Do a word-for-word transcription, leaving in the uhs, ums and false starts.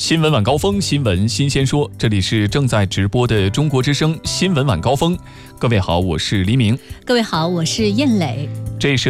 新闻晚高峰，新闻新鲜说，这里是正在直播的中国之声新闻晚高峰。各位好，我是黎明。 各位好，我是燕磊。 这是